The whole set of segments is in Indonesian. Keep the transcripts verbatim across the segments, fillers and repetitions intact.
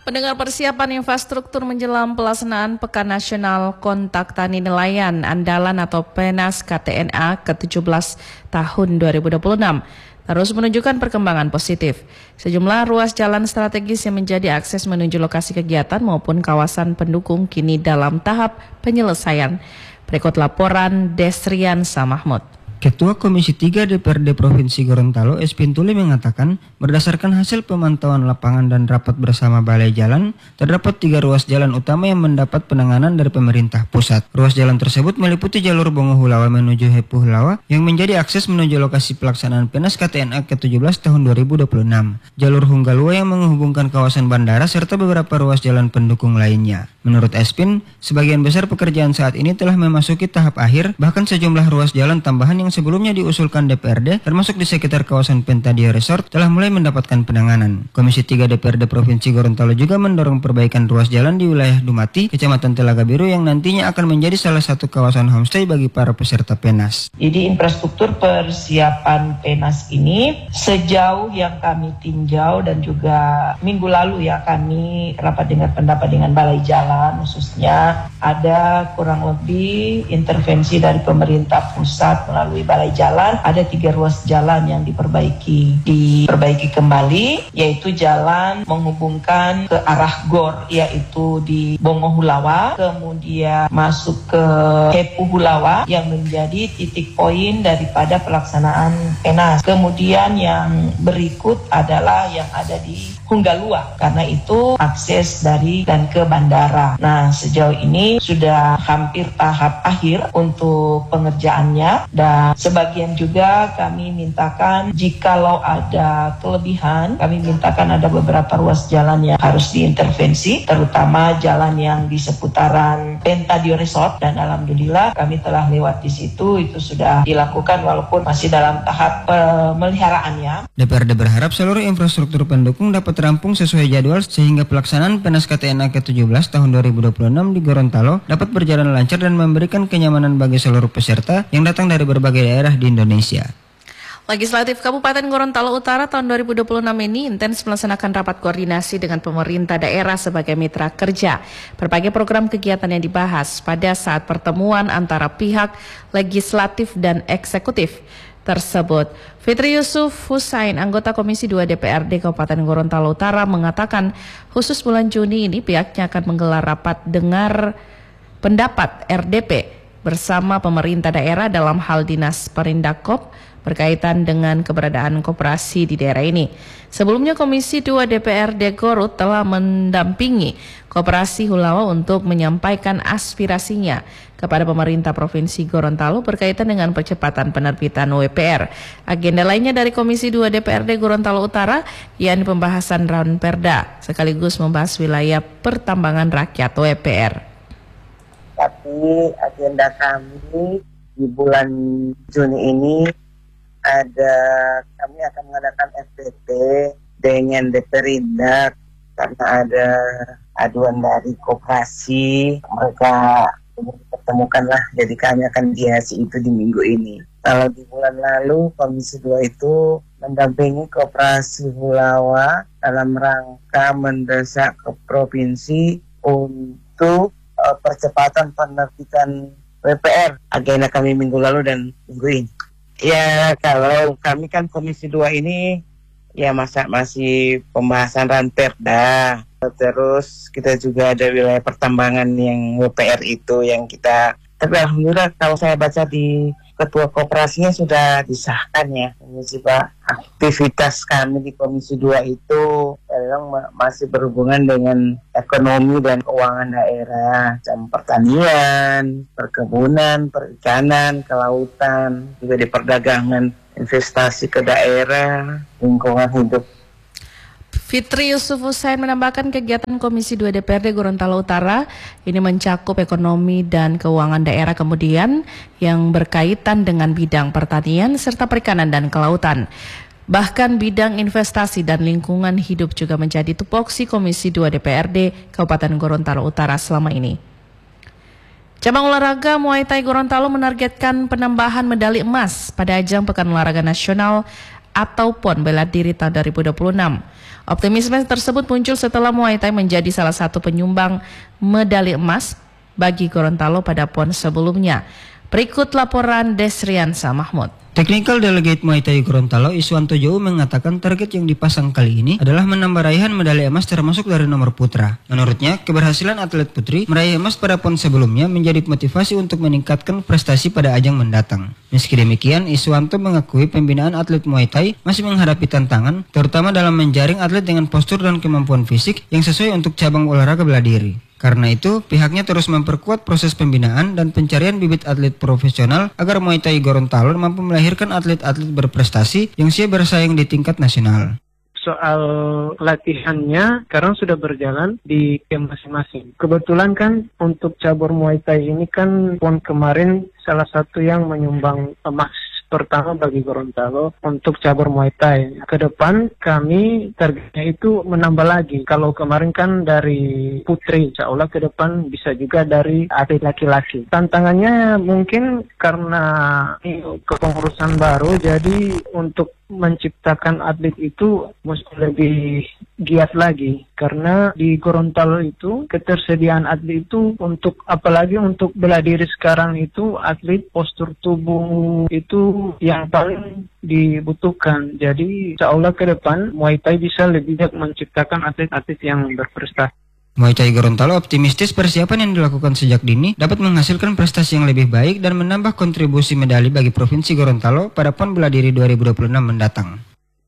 Pendengar, persiapan infrastruktur menjelang pelaksanaan Pekan Nasional Kontak Tani Nelayan Andalan atau PENAS K T N A ke tujuh belas tahun dua ribu dua puluh enam terus menunjukkan perkembangan positif. Sejumlah ruas jalan strategis yang menjadi akses menuju lokasi kegiatan maupun kawasan pendukung kini dalam tahap penyelesaian. Berikut laporan Desrian Samahmud. Ketua Komisi tiga D P R D Provinsi Gorontalo, Espintule, mengatakan berdasarkan hasil pemantauan lapangan dan rapat bersama Balai Jalan, terdapat tiga ruas jalan utama yang mendapat penanganan dari pemerintah pusat. Ruas jalan tersebut meliputi jalur Bongo Hulawa menuju Hepu Hulawa yang menjadi akses menuju lokasi pelaksanaan PENAS K T N A ke tujuh belas tahun dua ribu dua puluh enam, jalur Hunggalua yang menghubungkan kawasan bandara serta beberapa ruas jalan pendukung lainnya. Menurut Espin, sebagian besar pekerjaan saat ini telah memasuki tahap akhir, bahkan sejumlah ruas jalan tambahan yang sebelumnya diusulkan D P R D, termasuk di sekitar kawasan Pentadia Resort, telah mulai mendapatkan penanganan. Komisi tiga D P R D Provinsi Gorontalo juga mendorong perbaikan ruas jalan di wilayah Dumati, Kecamatan Telaga Biru yang nantinya akan menjadi salah satu kawasan homestay bagi para peserta PENAS. Jadi infrastruktur persiapan PENAS ini sejauh yang kami tinjau dan juga minggu lalu ya kami rapat dengar pendapat dengan Balai Jalan, khususnya ada kurang lebih intervensi dari pemerintah pusat melalui Balai Jalan, ada tiga ruas jalan yang diperbaiki diperbaiki kembali, yaitu jalan menghubungkan ke arah Gor, yaitu di Bongo Hulawa, kemudian masuk ke Hepu Hulawa yang menjadi titik poin daripada pelaksanaan PENAS. Kemudian yang berikut adalah yang ada di Hunggalua, karena itu akses dari dan ke bandara. Nah, sejauh ini sudah hampir tahap akhir untuk pengerjaannya, dan sebagian juga kami mintakan jikalau ada kelebihan, kami mintakan ada beberapa ruas jalan yang harus diintervensi, terutama jalan yang di seputaran Pentadio Resort, dan alhamdulillah kami telah lewat di situ, itu sudah dilakukan walaupun masih dalam tahap pemeliharaannya. D P R D berharap seluruh infrastruktur pendukung dapat rampung sesuai jadwal sehingga pelaksanaan PENAS K T N A ke tujuh belas tahun dua ribu dua puluh enam di Gorontalo dapat berjalan lancar dan memberikan kenyamanan bagi seluruh peserta yang datang dari berbagai daerah di Indonesia. Legislatif Kabupaten Gorontalo Utara tahun dua ribu dua puluh enam ini intens melaksanakan rapat koordinasi dengan pemerintah daerah sebagai mitra kerja. Berbagai program kegiatan yang dibahas pada saat pertemuan antara pihak legislatif dan eksekutif tersebut. Fitri Yusuf Husain, anggota Komisi dua D P R D Kabupaten Gorontalo Utara, mengatakan khusus bulan Juni ini pihaknya akan menggelar rapat dengar pendapat R D P bersama pemerintah daerah dalam hal dinas Perindakop berkaitan dengan keberadaan koperasi di daerah ini. Sebelumnya Komisi dua D P R D Gorut telah mendampingi Koperasi Hulawa untuk menyampaikan aspirasinya kepada pemerintah Provinsi Gorontalo berkaitan dengan percepatan penerbitan W P R. Agenda lainnya dari Komisi dua D P R D Gorontalo Utara yakni pembahasan Raunperda sekaligus membahas wilayah pertambangan rakyat W P R. Tapi agenda kami di bulan Juni ini ada, kami akan mengadakan F T T dengan D P R Indak karena ada aduan dari koperasi, mereka pertemukanlah, jadi kami akan diasi itu di minggu ini. Kalau di bulan lalu Komisi dua itu mendampingi Koperasi Hulawa dalam rangka mendesak ke provinsi untuk uh, percepatan penerbitan W P R. Agenda kami minggu lalu dan minggu ini. Ya, kalau kami kan Komisi dua ini ya masa masih pembahasan Raunperda. Terus kita juga ada wilayah pertambangan yang W P R itu yang kita, tapi alhamdulillah kalau saya baca di ketua koperasinya sudah disahkan ya. Ini sih Pak, aktivitas kami di Komisi dua itu memang masih berhubungan dengan ekonomi dan keuangan daerah, macam pertanian, perkebunan, perikanan, kelautan, juga di perdagangan, investasi ke daerah, lingkungan hidup. Fitri Yusuf Husain menambahkan kegiatan Komisi dua D P R D Gorontalo Utara ini mencakup ekonomi dan keuangan daerah, kemudian yang berkaitan dengan bidang pertanian serta perikanan dan kelautan. Bahkan bidang investasi dan lingkungan hidup juga menjadi tupoksi Komisi dua D P R D Kabupaten Gorontalo Utara selama ini. Cabang olahraga Muay Thai Gorontalo menargetkan penambahan medali emas pada ajang Pekan Olahraga Nasional atau P O N Bela Diri tahun dua ribu dua puluh enam. Optimisme tersebut muncul setelah Muay Thai menjadi salah satu penyumbang medali emas bagi Gorontalo pada P O N sebelumnya. Berikut laporan Desriansa Mahmud. Technical Delegate Muay Thai Gorontalo Iswanto Jou mengatakan target yang dipasang kali ini adalah menambah raihan medali emas termasuk dari nomor putra. Menurutnya, keberhasilan atlet putri meraih emas pada P O N sebelumnya menjadi motivasi untuk meningkatkan prestasi pada ajang mendatang. Meski demikian, Iswanto mengakui pembinaan atlet Muay Thai masih menghadapi tantangan, terutama dalam menjaring atlet dengan postur dan kemampuan fisik yang sesuai untuk cabang olahraga bela diri. Karena itu, pihaknya terus memperkuat proses pembinaan dan pencarian bibit atlet profesional agar Muay Thai Gorontalo mampu melahirkan atlet-atlet berprestasi yang siap bersaing di tingkat nasional. Soal latihannya sekarang sudah berjalan di camp masing-masing. Kebetulan kan untuk cabur Muay Thai ini kan P O N kemarin salah satu yang menyumbang emas pertama bagi Gorontalo untuk cabur Muay Thai. Ke depan kami targetnya itu menambah lagi. Kalau kemarin kan dari putri, insya Allah ke depan bisa juga dari atlet laki-laki. Tantangannya mungkin karena kepengurusan baru, jadi untuk menciptakan atlet itu mesti lebih giat lagi, karena di Gorontalo itu ketersediaan atlet itu untuk apalagi untuk bela diri sekarang itu atlet postur tubuh itu yang paling dibutuhkan. Jadi insya Allah ke depan Muay Thai bisa lebih banyak menciptakan atlet-atlet yang berprestasi. Muay Thai Gorontalo optimistis persiapan yang dilakukan sejak dini dapat menghasilkan prestasi yang lebih baik dan menambah kontribusi medali bagi Provinsi Gorontalo pada P O N Bela Diri dua ribu dua puluh enam mendatang.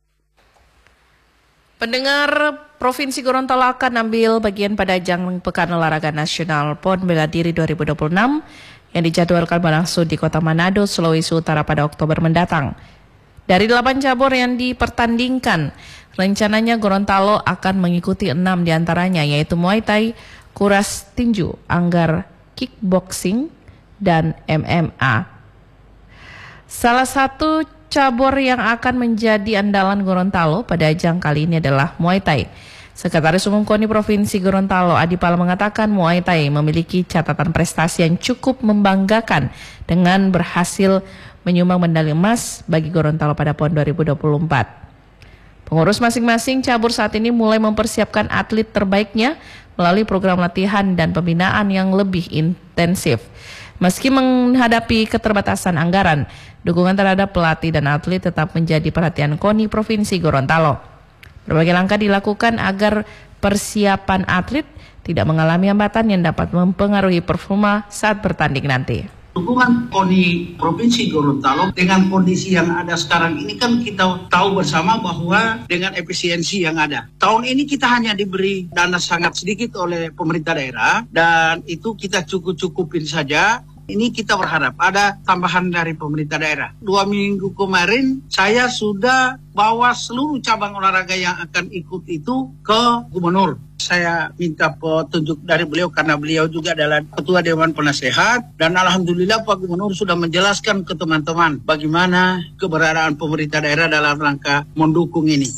Pendengar, Provinsi Gorontalo akan ambil bagian pada ajang Pekan Olahraga Nasional P O N Bela Diri dua ribu dua puluh enam yang dijadwalkan berlangsung di Kota Manado, Sulawesi Utara pada Oktober mendatang. Dari delapan cabur yang dipertandingkan, rencananya Gorontalo akan mengikuti enam diantaranya, yaitu Muay Thai, Kuras Tinju, Anggar, Kickboxing, dan M M A. Salah satu cabur yang akan menjadi andalan Gorontalo pada ajang kali ini adalah Muay Thai. Sekretaris Umum KONI Provinsi Gorontalo Adi Pala mengatakan Muay Thai memiliki catatan prestasi yang cukup membanggakan dengan berhasil menyumbang medali emas bagi Gorontalo pada P O N dua ribu dua puluh empat. Pengurus masing-masing cabur saat ini mulai mempersiapkan atlet terbaiknya melalui program latihan dan pembinaan yang lebih intensif. Meski menghadapi keterbatasan anggaran, dukungan terhadap pelatih dan atlet tetap menjadi perhatian KONI Provinsi Gorontalo. Berbagai langkah dilakukan agar persiapan atlet tidak mengalami hambatan yang dapat mempengaruhi performa saat bertanding nanti. Dukungan KONI Provinsi Gorontalo dengan kondisi yang ada sekarang ini kan kita tahu bersama bahwa dengan efisiensi yang ada. Tahun ini kita hanya diberi dana sangat sedikit oleh pemerintah daerah dan itu kita cukup-cukupin saja. Ini kita berharap ada tambahan dari pemerintah daerah. Dua minggu kemarin saya sudah bawa seluruh cabang olahraga yang akan ikut itu ke gubernur. Saya minta petunjuk dari beliau karena beliau juga adalah Ketua Dewan Penasehat. Dan Alhamdulillah Pak Gubernur sudah menjelaskan ke teman-teman bagaimana keberadaan pemerintah daerah dalam rangka mendukung ini.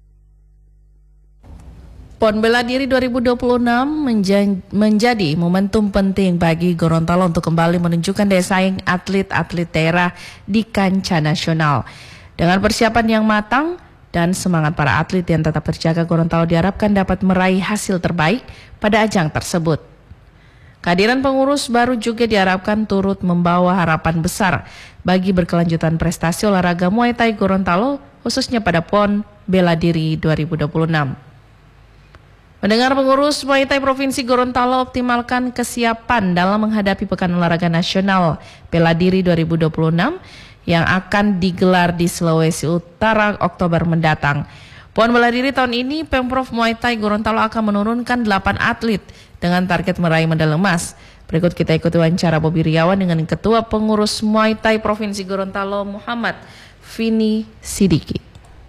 P O N Bela Diri dua ribu dua puluh enam menjadi momentum penting bagi Gorontalo untuk kembali menunjukkan daya saing atlet-atlet daerah di kancah nasional. Dengan persiapan yang matang dan semangat para atlet yang tetap terjaga, Gorontalo diharapkan dapat meraih hasil terbaik pada ajang tersebut. Kehadiran pengurus baru juga diharapkan turut membawa harapan besar bagi berkelanjutan prestasi olahraga Muay Thai Gorontalo, khususnya pada P O N Bela Diri dua ribu dua puluh enam. Mendengar pengurus Muay Thai Provinsi Gorontalo optimalkan kesiapan dalam menghadapi Pekan Olahraga Nasional Bela Diri dua ribu dua puluh enam yang akan digelar di Sulawesi Utara Oktober mendatang. P O N Bela Diri tahun ini, Pemprov Muay Thai Gorontalo akan menurunkan delapan atlet dengan target meraih medali emas. Berikut kita ikuti wawancara Bobi Riawan dengan Ketua Pengurus Muay Thai Provinsi Gorontalo Muhammad Vini Sidiki.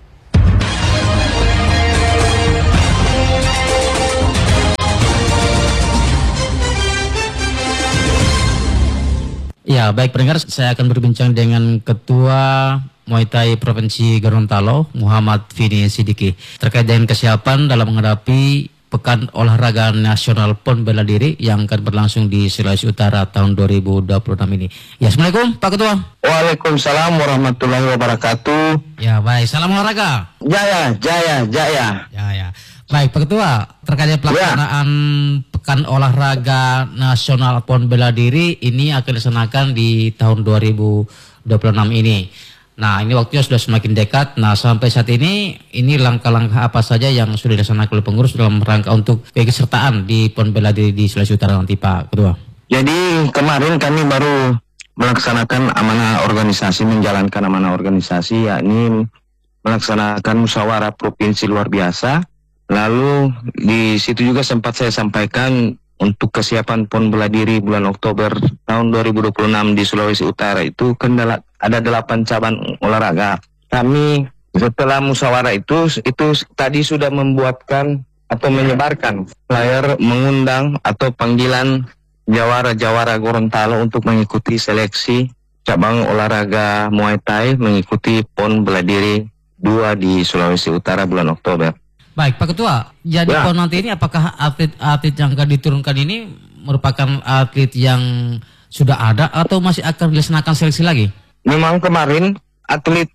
Ya, baik pendengar, saya akan berbincang dengan Ketua Muay Thai Provinsi Gorontalo, Muhammad Vini Sidiki, terkait dengan kesiapan dalam menghadapi Pekan Olahraga Nasional Pon Bela Diri yang akan berlangsung di Sulawesi Utara tahun dua ribu dua puluh enam ini. Ya, Assalamualaikum Pak Ketua. Waalaikumsalam warahmatullahi wabarakatuh. Ya, baik. Salam olahraga. Jaya, jaya, jaya. Ya, ya. Baik, Pak Ketua, terkait pelaksanaan ya. Pekan Olahraga Nasional Pon Bela Diri ini akan dilaksanakan di tahun dua ribu dua puluh enam ini. Nah, ini waktunya sudah semakin dekat. Nah, sampai saat ini, ini langkah-langkah apa saja yang sudah dilaksanakan oleh pengurus dalam rangka untuk keikutsertaan di Pon Bela Diri di Sulawesi Utara nanti, Pak Ketua? Jadi, kemarin kami baru melaksanakan amanah organisasi, menjalankan amanah organisasi, yakni melaksanakan musyawarah provinsi luar biasa. Lalu, di situ juga sempat saya sampaikan untuk kesiapan Pon Bela Diri bulan Oktober tahun dua ribu dua puluh enam di Sulawesi Utara itu kendala ada delapan cabang olahraga. Kami setelah musyawarah itu itu tadi sudah membuatkan atau menyebarkan flyer mengundang atau panggilan jawara-jawara Gorontalo untuk mengikuti seleksi cabang olahraga Muay Thai mengikuti Pon Bela Diri dua di Sulawesi Utara bulan Oktober. Baik, Pak Ketua, jadi ya. Pon nanti ini apakah atlet-atlet yang akan diturunkan ini merupakan atlet yang sudah ada atau masih akan dilaksanakan seleksi lagi? Memang kemarin atlet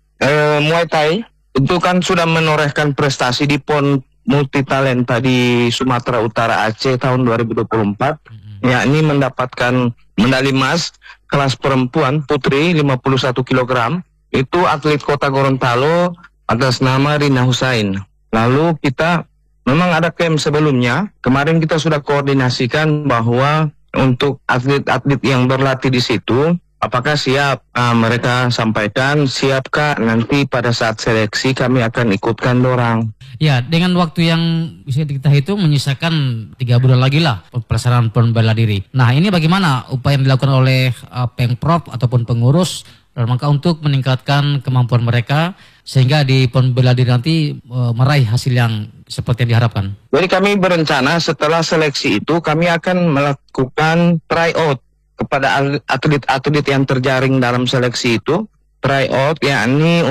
eh, Muay Thai itu kan sudah menorehkan prestasi di Pon Multitalenta di Sumatera Utara Aceh tahun dua ribu dua puluh empat, mm-hmm. yakni mendapatkan medali emas kelas perempuan putri lima puluh satu kilogram. Itu atlet Kota Gorontalo atas nama Rina Husain. Lalu kita memang ada camp sebelumnya. Kemarin kita sudah koordinasikan bahwa untuk atlet-atlet yang berlatih di situ, apakah siap? Uh, mereka sampaikan, siapkah nanti pada saat seleksi kami akan ikutkan dorang. Ya, dengan waktu yang bisa kita hitung menyisakan tiga bulan lagi lah pelaksanaan Pon Bela Diri. Nah, ini bagaimana upaya yang dilakukan oleh uh, Pengprov ataupun pengurus dalam rangka untuk meningkatkan kemampuan mereka sehingga di Pon Bela Diri nanti e, meraih hasil yang seperti yang diharapkan. Jadi kami berencana setelah seleksi itu kami akan melakukan tryout kepada atlet-atlet yang terjaring dalam seleksi itu. Tryout yakni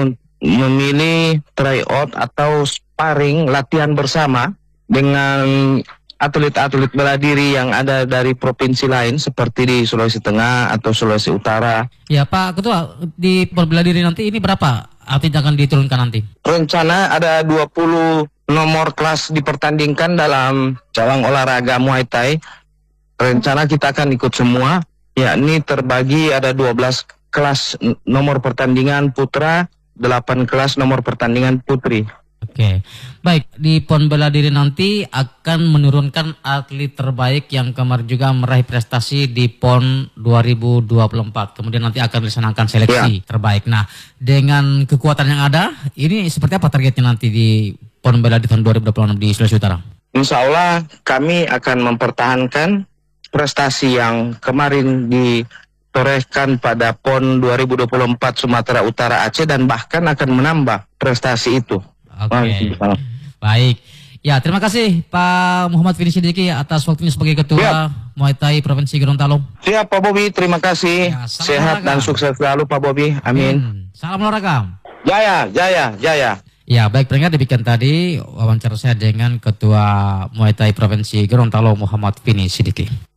memilih tryout atau sparring latihan bersama dengan atlet-atlet bela diri yang ada dari provinsi lain seperti di Sulawesi Tengah atau Sulawesi Utara. Ya Pak Ketua, di Pon Bela Diri nanti ini berapa atlet akan diturunkan nanti? Rencana ada dua puluh nomor kelas dipertandingkan dalam cabang olahraga Muay Thai. Rencana kita akan ikut semua, yakni terbagi ada dua belas kelas nomor pertandingan putra, delapan kelas nomor pertandingan putri. Oke, baik, di Pon Bela Diri nanti akan menurunkan atlet terbaik yang kemarin juga meraih prestasi di Pon dua ribu dua puluh empat. Kemudian nanti akan dilaksanakan seleksi ya. terbaik. Nah, dengan kekuatan yang ada, ini seperti apa targetnya nanti di Pon Bela Diri tahun dua ribu dua puluh enam di Sulawesi Utara? Insya Allah kami akan mempertahankan prestasi yang kemarin ditorehkan pada Pon dua ribu dua puluh empat Sumatera Utara Aceh dan bahkan akan menambah prestasi itu. Oke, okay. Baik. Ya, terima kasih Pak Muhammad Fini Sidiki atas waktunya sebagai Ketua ya. Muay Thai Provinsi Gorontalo. Siap Pak Bobi, terima kasih. Ya, sehat olahraga. Dan sukses selalu Pak Bobi, amin. amin. Salam olahraga. Jaya, jaya, jaya. Ya, baik, pendengar, demikian tadi wawancara saya dengan Ketua Muay Thai Provinsi Gorontalo Muhammad Fini Sidiki.